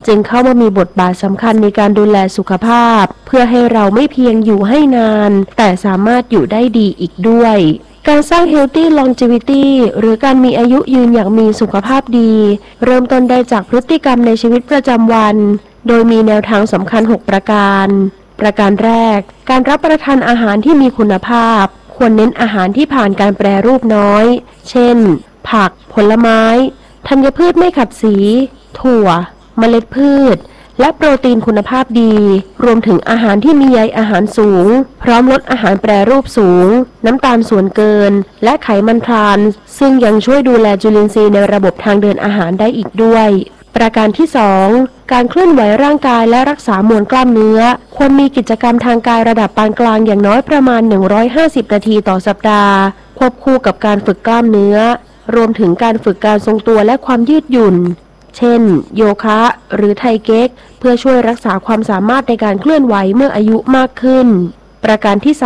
จึงเข้ามามีบทบาทสำคัญในการดูแลสุขภาพเพื่อให้เราไม่เพียงอยู่ให้นานแต่สามารถอยู่ได้ดีอีกด้วยการสร้าง Healthy Longevity หรือการมีอายุยืนอย่างมีสุขภาพดีเริ่มต้นได้จากพฤติกรรมในชีวิตประจำวันโดยมีแนวทางสำคัญ6ประการแรกการรับประทานอาหารที่มีคุณภาพควรเน้นอาหารที่ผ่านการแปรรูปน้อยเช่นผักผลไม้ธัญพืชไม่ขัดสีถั่วเมล็ดพืชและโปรตีนคุณภาพดีรวมถึงอาหารที่มีใยอาหารสูงพร้อมลดอาหารแปรรูปสูงน้ำตาลส่วนเกินและไขมันทรานส์ซึ่งยังช่วยดูแลจุลินทรีย์ในระบบทางเดินอาหารได้อีกด้วยประการที่2การเคลื่อนไหวร่างกายและรักษามวลกล้ามเนื้อควรมีกิจกรรมทางกายระดับปานกลางอย่างน้อยประมาณ150นาทีต่อสัปดาห์ควบคู่กับการฝึกกล้ามเนื้อรวมถึงการฝึกการทรงตัวและความยืดหยุ่นเช่นโยคะหรือไทเก๊กเพื่อช่วยรักษาความสามารถในการเคลื่อนไหวเมื่ออายุมากขึ้นประการที่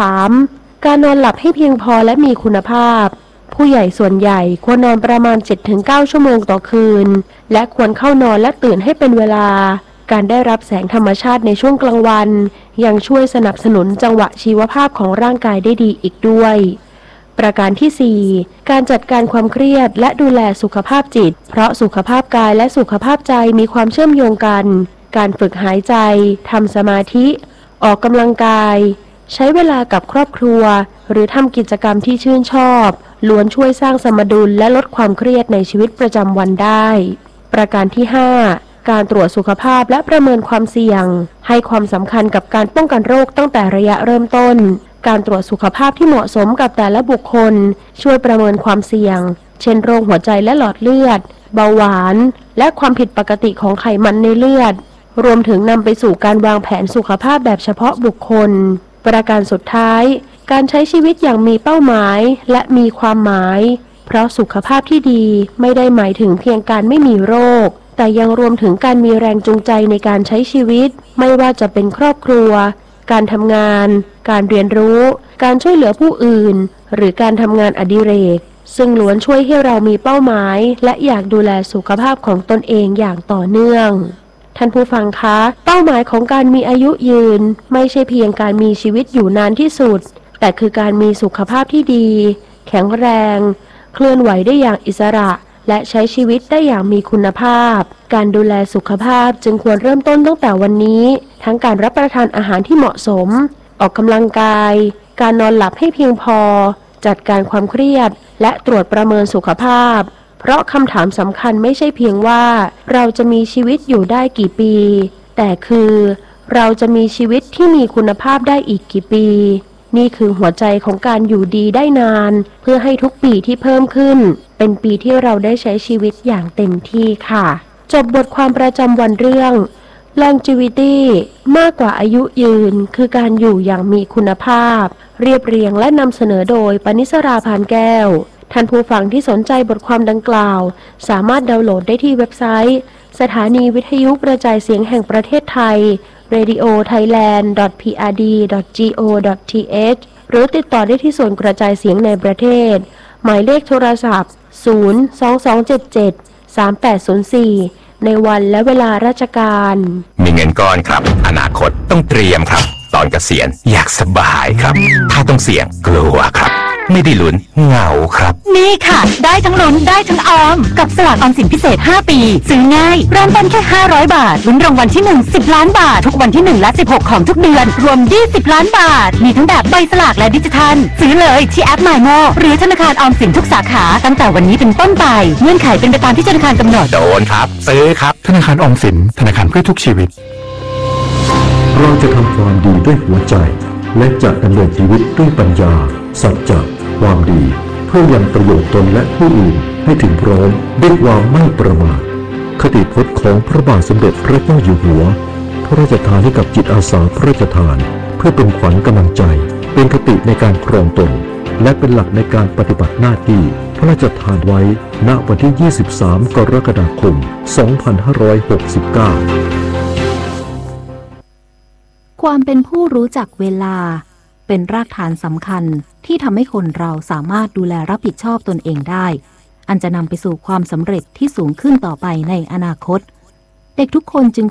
3การนอนหลับให้เพียงพอและมีคุณภาพผู้ใหญ่ส่วนใหญ่ควรนอนประมาณ 7-9 ชั่วโมงต่อคืนและควรเข้านอนและตื่นให้เป็นเวลาการได้รับแสงธรรมชาติในช่วงกลางวันยังช่วยสนับสนุนจังหวะชีวภาพของร่างกายได้ดีอีกด้วยประการที่4การจัดการความเครียดและดูแลสุขภาพจิตเพราะสุขภาพกายและสุขภาพใจมีความเชื่อมโยงกันการฝึกหายใจทำสมาธิออกกำลังกายใช้เวลากับครอบครัวหรือทำกิจกรรมที่ชื่นชอบล้วนช่วยสร้างสมดุลและลดความเครียดในชีวิตประจำวันได้ประการที่5การตรวจสุขภาพและประเมินความเสี่ยงให้ความสำคัญกับการป้องกันโรคตั้งแต่ระยะเริ่มต้นการตรวจสุขภาพที่เหมาะสมกับแต่ละบุคคลช่วยประเมินความเสี่ยงเช่นโรคหัวใจและหลอดเลือดเบาหวานและความผิดปกติของไขมันในเลือดรวมถึงนำไปสู่การวางแผนสุขภาพแบบเฉพาะบุคคลประการสุดท้ายการใช้ชีวิตอย่างมีเป้าหมายและมีความหมายเพราะสุขภาพที่ดีไม่ได้หมายถึงเพียงการไม่มีโรคแต่ยังรวมถึงการมีแรงจูงใจในการใช้ชีวิตไม่ว่าจะเป็นครอบครัวการทำงานการเรียนรู้การช่วยเหลือผู้อื่นหรือการทำงานอดิเรกซึ่งล้วนช่วยให้เรามีเป้าหมายและอยากดูแลสุขภาพของตนเองอย่างต่อเนื่องท่านผู้ฟังคะเป้าหมายของการมีอายุยืนไม่ใช่เพียงการมีชีวิตอยู่นานที่สุดแต่คือการมีสุขภาพที่ดีแข็งแรงเคลื่อนไหวได้อย่างอิสระและใช้ชีวิตได้อย่างมีคุณภาพการดูแลสุขภาพจึงควรเริ่มต้นตั้งแต่วันนี้ทั้งการรับประทานอาหารที่เหมาะสมออกกำลังกายการนอนหลับให้เพียงพอจัดการความเครียดและตรวจประเมินสุขภาพเพราะคำถามสำคัญไม่ใช่เพียงว่าเราจะมีชีวิตอยู่ได้กี่ปีแต่คือเราจะมีชีวิตที่มีคุณภาพได้อีกกี่ปีนี่คือหัวใจของการอยู่ดีได้นานเพื่อให้ทุกปีที่เพิ่มขึ้นเป็นปีที่เราได้ใช้ชีวิตอย่างเต็มที่ค่ะจบบทความประจำวันเรื่อง Longevity มากกว่าอายุยืนคือการอยู่อย่างมีคุณภาพเรียบเรียงและนำเสนอโดยปณิสราพานแก้วท่านผู้ฟังที่สนใจบทความดังกล่าวสามารถดาวน์โหลดได้ที่เว็บไซต์สถานีวิทยุกระจายเสียงแห่งประเทศไทย radiothailand.prd.go.th หรือติดต่อได้ที่ส่วนกระจายเสียงในประเทศหมายเลขโทรศัพท์ 022773804 ในวันและเวลาราชการมีเงินก้อนครับอนาคตต้องเตรียมครับตอนเกษียณอยากสบายครับถ้าต้องเสี่ยงกลัวครับไม่ได้ลุ้นเหงาครับนี่ค่ะได้ทั้งลุ้นได้ทั้งออมกับสลากออมสินพิเศษ5ปีซื้อง่ายเริ่มต้นแค่500บาทลุ้นรางวัลที่1 10ล้านบาททุกวันที่1และ16ของทุกเดือนรวม20ล้านบาทมีทั้งแบบใบสลากและดิจิทัลซื้อเลยที่แอป MyMo หรือธนาคารออมสินทุกสาขาตั้งแต่วันนี้เป็นต้นไปเงื่อนไขเป็นไปตามที่ธนาคารกำหนดโดนครับซื้อครับธนาคารออมสินธนาคารเพื่อทุกชีวิตเราจะทำความดีด้วยหัวใจและจะดำเนินชีวิตด้วยปัญญาสัจจะความดีเพื่อยังประโยชน์ตนและผู้อื่นให้ถึงพร้อมด้วยความไม่ประมาทคติพจน์ของพระบาทสมเด็จพระเจ้าอยู่หัวพระราชทานให้กับจิตอาสาพระราชทานเพื่อเป็นขวัญกำลังใจเป็นคติในการครองตนและเป็นหลักในการปฏิบัติหน้าที่พระราชทานไว้ณวันที่ 23 กรกฎาคม 2569 ความเป็นผู้รู้จักเวลาเป็นรากฐานสำคัญที่ทำให้คนเราสามารถดูแลรับผิดชอบตนเองได้อันจะนำไปสู่ความสำเร็จที่สูงขึ้นต่อไปในอนาคตเด็กทุกคนจึง